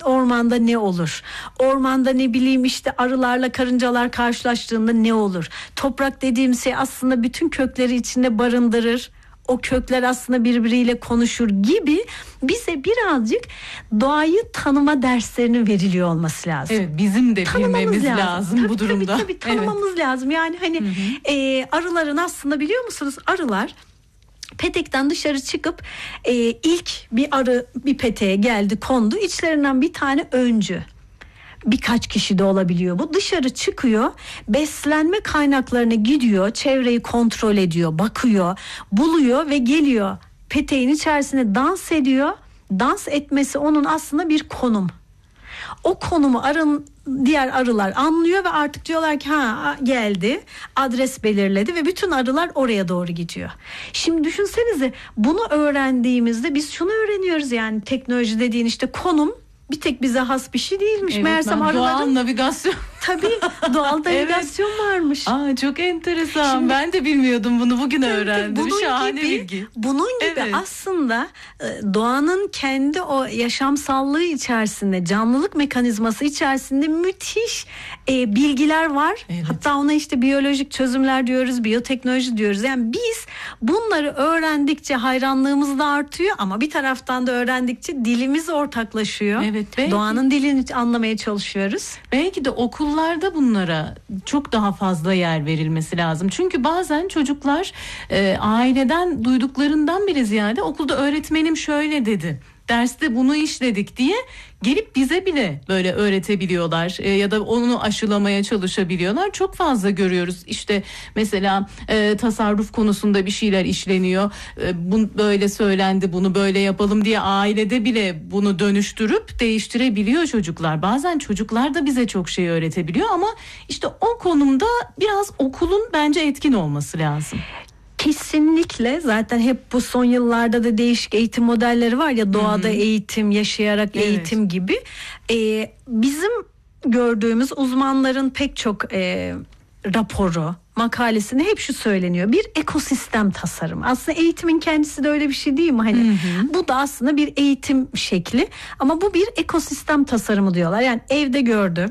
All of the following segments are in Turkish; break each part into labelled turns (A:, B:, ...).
A: ormanda ne olur? Ormanda ne bileyim işte arılarla karıncalar karşılaştığında ne olur? Toprak dediğim şey aslında bütün kökleri içinde barındırır. O kökler aslında birbiriyle konuşur gibi bize birazcık doğayı tanıma derslerinin veriliyor olması lazım.
B: Evet, bizim de bilmemiz lazım bu durumda.
A: Tabii tanımamız lazım. Yani hani arıların aslında biliyor musunuz, arılar petekten dışarı çıkıp ilk bir arı bir peteğe geldi, kondu. İçlerinden bir tane öncü. Birkaç kişi de olabiliyor bu. Dışarı çıkıyor, beslenme kaynaklarına gidiyor, çevreyi kontrol ediyor, bakıyor, buluyor ve geliyor. Peteğin içerisinde dans ediyor. Dans etmesi onun aslında bir konum. O konumu diğer arılar anlıyor ve artık diyorlar ki geldi, adres belirledi ve bütün arılar oraya doğru gidiyor. Şimdi düşünsenize, bunu öğrendiğimizde biz şunu öğreniyoruz, yani teknoloji dediğin işte konum bir tek bize has bir şey değilmiş.
B: Evet,
A: meğersem arıların
B: doğal navigasyon.
A: Tabii doğal navigasyon varmış.
B: Çok enteresan. Şimdi, ben de bilmiyordum bunu, bugün öğrendim. Şahane
A: gibi,
B: bilgi.
A: Bunun gibi aslında doğanın kendi o yaşamsallığı içerisinde, canlılık mekanizması içerisinde müthiş bilgiler var. Evet. Hatta ona işte biyolojik çözümler diyoruz, biyoteknoloji diyoruz. Yani biz bunları öğrendikçe hayranlığımız da artıyor ama bir taraftan da öğrendikçe dilimiz ortaklaşıyor.
B: Evet,
A: doğanın dilini anlamaya çalışıyoruz.
B: Belki de okullarda bunlara çok daha fazla yer verilmesi lazım. Çünkü bazen çocuklar aileden duyduklarından bile ziyade okulda öğretmenim şöyle dedi, derste bunu işledik diye gelip bize bile böyle öğretebiliyorlar ya da onu aşılamaya çalışabiliyorlar. Çok fazla görüyoruz. İşte mesela tasarruf konusunda bir şeyler işleniyor. Bu böyle söylendi, bunu böyle yapalım diye ailede bile bunu dönüştürüp değiştirebiliyor çocuklar. Bazen çocuklar da bize çok şey öğretebiliyor ama işte o konumda biraz okulun bence etkin olması lazım.
A: Kesinlikle, zaten hep bu son yıllarda da değişik eğitim modelleri var ya, doğada eğitim, yaşayarak eğitim gibi. Bizim gördüğümüz uzmanların pek çok raporu, makalesinde hep şu söyleniyor: bir ekosistem tasarımı. Aslında eğitimin kendisi de öyle bir şey değil mi? Hani bu da aslında bir eğitim şekli ama bu bir ekosistem tasarımı diyorlar. Yani evde gördü.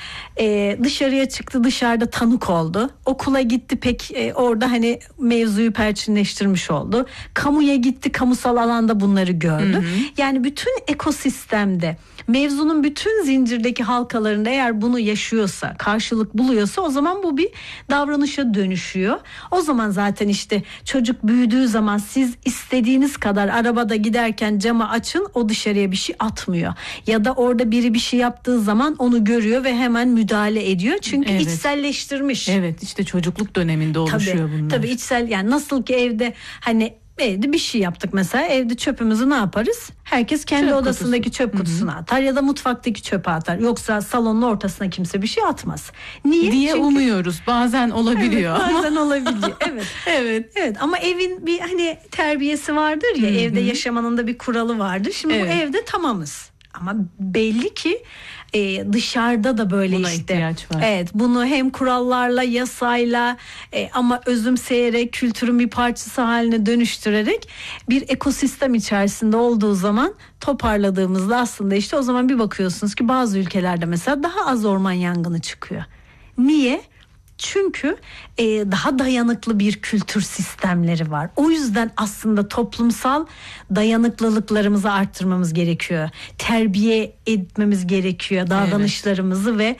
A: Dışarıya çıktı, dışarıda tanık oldu. Okula gitti, pek orada hani mevzuyu perçinleştirmiş oldu. Kamuya gitti, kamusal alanda bunları gördü. Yani bütün ekosistemde, mevzunun bütün zincirdeki halkalarında eğer bunu yaşıyorsa, karşılık buluyorsa, o zaman bu bir davranışa dönüşüyor. O zaman zaten işte çocuk büyüdüğü zaman siz istediğiniz kadar arabada giderken camı açın, o dışarıya bir şey atmıyor. Ya da orada biri bir şey yaptığı zaman onu görüyor ve hemen müdahale ediyor. Çünkü içselleştirmiş.
B: Evet, işte çocukluk döneminde oluşuyor bunlar.
A: Tabii içsel, yani nasıl ki evde hani evde bir şey yaptık mesela, evde çöpümüzü ne yaparız? Herkes kendi odasındaki çöp kutusuna atar ya da mutfaktaki çöpe atar. Yoksa salonun ortasına kimse bir şey atmaz. Niye?
B: Diye umuyoruz. Bazen olabiliyor.
A: Evet, bazen olabiliyor. Evet. Evet. Ama evin bir hani terbiyesi vardır ya, evde yaşamanın da bir kuralı vardır. Şimdi bu evde tamamız. Ama belli ki dışarıda da böyle
B: buna
A: işte.
B: ihtiyaç var.
A: Evet, bunu hem kurallarla, yasayla ama özümseyerek, kültürün bir parçası haline dönüştürerek bir ekosistem içerisinde olduğu zaman, toparladığımızda aslında işte o zaman bir bakıyorsunuz ki bazı ülkelerde mesela daha az orman yangını çıkıyor. Niye? Çünkü daha dayanıklı bir kültür sistemleri var. O yüzden aslında toplumsal dayanıklılıklarımızı arttırmamız gerekiyor. Terbiye etmemiz gerekiyor davranışlarımızı ve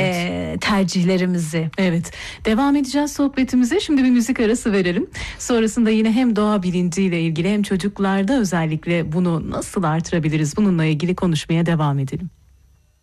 A: tercihlerimizi.
B: Evet. Devam edeceğiz sohbetimize. Şimdi bir müzik arası verelim. Sonrasında yine hem doğa bilinciyle ilgili hem çocuklarda özellikle bunu nasıl artırabiliriz, bununla ilgili konuşmaya devam edelim.